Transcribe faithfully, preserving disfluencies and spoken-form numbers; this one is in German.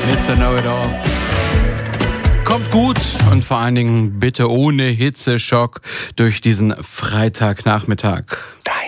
Mister Know-It-All. Kommt gut und vor allen Dingen bitte ohne Hitzeschock durch diesen Freitagnachmittag.